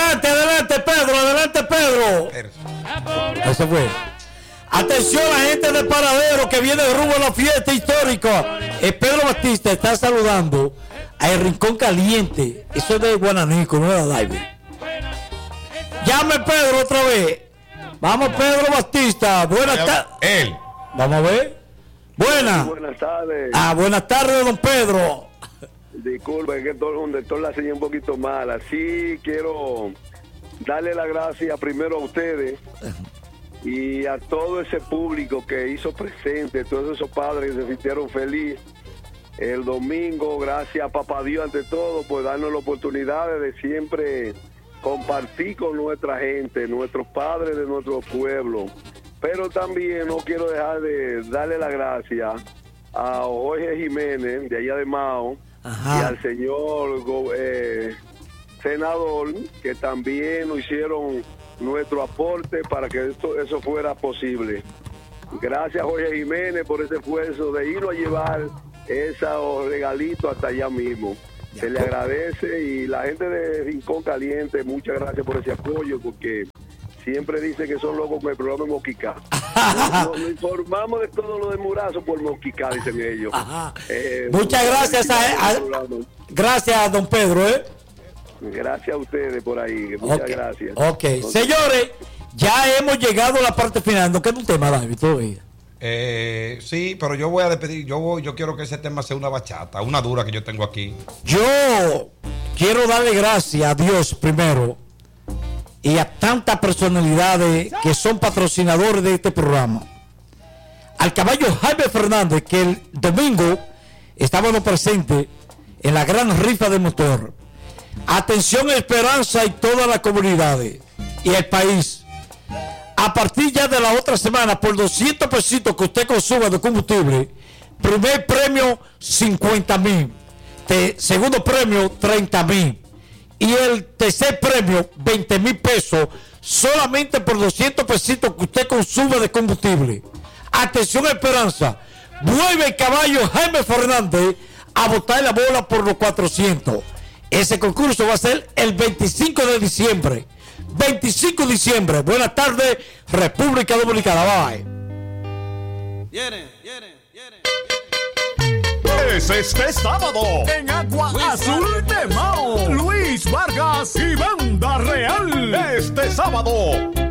Adelante, Pedro. Eso fue. Atención, la gente del paradero que viene rumbo a la fiesta histórica. Pedro Batista está saludando a El Rincón Caliente. Eso es de Guananico, no es de David. Llame Pedro otra vez. Vamos, Pedro Batista. Buenas tardes. Vamos a ver. Buenas tardes. Buenas tardes, don Pedro. Disculpe, que todo la señal un poquito mala. Sí, quiero darle las gracias primero a ustedes y a todo ese público que hizo presente, todos esos padres que se sintieron felices el domingo. Gracias a Papá Dios ante todo por darnos la oportunidad de siempre compartir con nuestra gente, nuestros padres de nuestro pueblo. Pero también no quiero dejar de darle las gracias a Jorge Jiménez de allá de Mao. Ajá. Y al señor senador, que también nos hicieron nuestro aporte para que eso fuera posible. Gracias, Jorge Jiménez, por ese esfuerzo de irnos a llevar esos regalitos hasta allá mismo. Se le agradece, y la gente de Rincón Caliente, muchas gracias por ese apoyo, porque siempre dicen que son locos con el programa de Moquicá. Nos informamos de todo lo de Murazo por Moquicá, dicen ellos. Muchas gracias gracias a don Pedro. Gracias a ustedes por ahí. Muchas gracias. Señores, ya hemos llegado a la parte final. ¿No queda un tema, David, todavía? Sí, pero yo voy a despedir. Yo quiero que ese tema sea una bachata, una dura que yo tengo aquí. Yo quiero darle gracias a Dios primero y a tantas personalidades que son patrocinadores de este programa. Al caballo Jaime Fernández, que el domingo estábamos presentes en la gran rifa de motor. Atención, Esperanza y todas las comunidades y el país. A partir ya de la otra semana, por 200 pesitos que usted consuma de combustible, primer premio 50,000, segundo premio 30,000 y el tercer premio 20,000 pesos, solamente por 200 pesitos que usted consume de combustible. Atención, Esperanza, vuelve el caballo Jaime Fernández a botar la bola por los 400. Ese concurso va a ser el 25 de diciembre. 25 de diciembre. Buenas tardes, República Dominicana. Bye. Es este sábado en Agua Azul de Mao. Luis Vargas y Banda Real. Este sábado